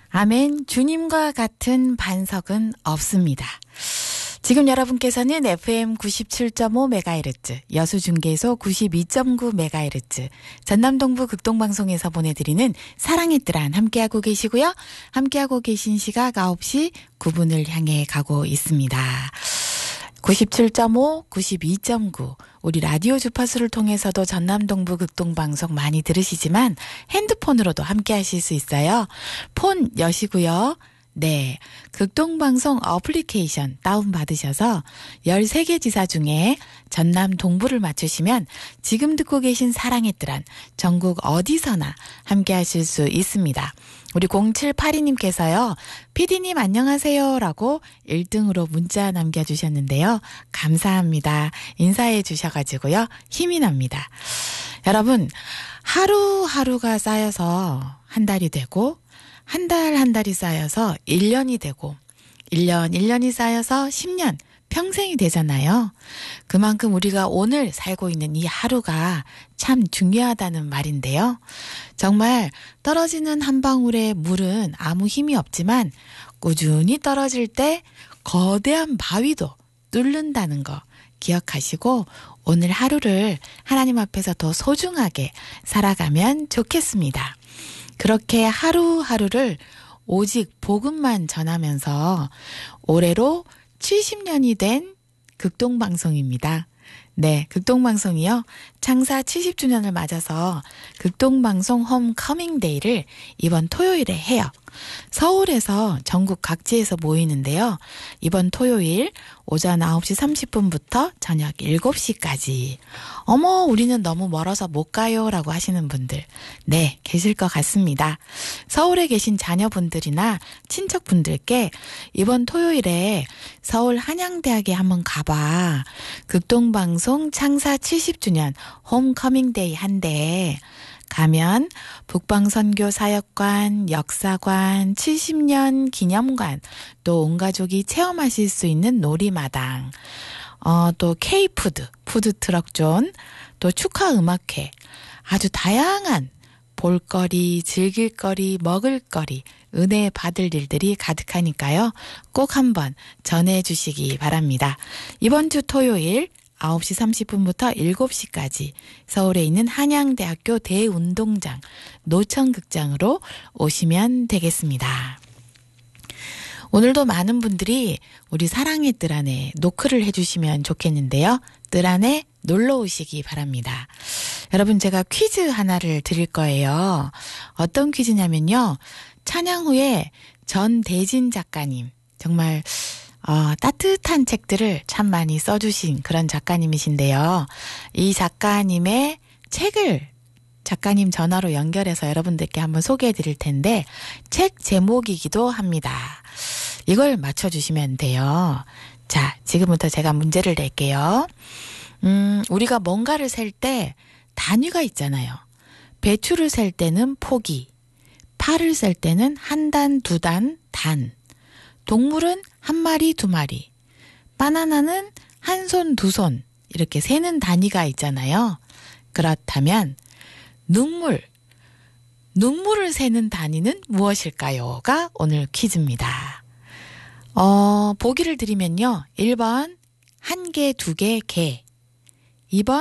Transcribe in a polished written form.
아멘. 주님과 같은 반석은 없습니다. 지금 여러분께서는 FM 97.5MHz, 여수중계소 92.9MHz, 전남동부 극동방송에서 보내드리는 사랑의 뜰안 함께하고 계시고요. 함께하고 계신 시각 9시 9분을 향해 가고 있습니다. 97.5, 92.9 우리 라디오 주파수를 통해서도 전남동부 극동방송 많이 들으시지만 핸드폰으로도 함께 하실 수 있어요. 폰 여시고요. 네, 극동방송 어플리케이션 다운받으셔서 13개 지사 중에 전남 동부를 맞추시면 지금 듣고 계신 사랑의 뜰안 전국 어디서나 함께 하실 수 있습니다. 우리 0782님께서요. PD님 안녕하세요 라고 1등으로 문자 남겨주셨는데요. 감사합니다. 인사해 주셔가지고요. 힘이 납니다. 여러분, 하루하루가 쌓여서 한 달이 되고 한 달 한 달이 쌓여서 1년이 되고 1년이 쌓여서 10년, 평생이 되잖아요. 그만큼 우리가 오늘 살고 있는 이 하루가 참 중요하다는 말인데요. 정말 떨어지는 한 방울의 물은 아무 힘이 없지만 꾸준히 떨어질 때 거대한 바위도 뚫는다는 거 기억하시고 오늘 하루를 하나님 앞에서 더 소중하게 살아가면 좋겠습니다. 그렇게 하루하루를 오직 복음만 전하면서 올해로 70년이 된 극동방송입니다. 네, 극동방송이요. 창사 70주년을 맞아서 극동방송 홈커밍데이를 이번 토요일에 해요. 서울에서 전국 각지에서 모이는데요. 이번 토요일 오전 9시 30분부터 저녁 7시까지. 어머, 우리는 너무 멀어서 못 가요 라고 하시는 분들 네, 계실 것 같습니다. 서울에 계신 자녀분들이나 친척분들께 이번 토요일에 서울 한양대학에 한번 가봐. 극동방송 창사 70주년 홈커밍데이 한대. 가면 북방선교 사역관, 역사관, 70년 기념관, 또 온 가족이 체험하실 수 있는 놀이마당, 또 K푸드, 푸드트럭존, 또 축하음악회, 아주 다양한 볼거리, 즐길거리, 먹을거리, 은혜 받을 일들이 가득하니까요. 꼭 한번 전해주시기 바랍니다. 이번 주 토요일 9시 30분부터 7시까지 서울에 있는 한양대학교 대운동장 노천극장으로 오시면 되겠습니다. 오늘도 많은 분들이 우리 사랑의 뜰안에 노크를 해주시면 좋겠는데요. 뜰안에 놀러 오시기 바랍니다. 여러분, 제가 퀴즈 하나를 드릴 거예요. 어떤 퀴즈냐면요. 찬양 후에 전대진 작가님, 정말 따뜻한 책들을 참 많이 써주신 그런 작가님이신데요. 이 작가님의 책을 작가님 전화로 연결해서 여러분들께 한번 소개해 드릴 텐데 책 제목이기도 합니다. 이걸 맞춰주시면 돼요. 자, 지금부터 제가 문제를 낼게요. 우리가 뭔가를 셀 때 단위가 있잖아요. 배추를 셀 때는 포기, 파를 셀 때는 한 단, 두 단, 단. 동물은 한 마리, 두 마리. 바나나는 한 손, 두 손. 이렇게 세는 단위가 있잖아요. 그렇다면 눈물을 세는 단위는 무엇일까요?가 오늘 퀴즈입니다. 보기를 드리면요. 1번 한 개, 두 개, 개. 2번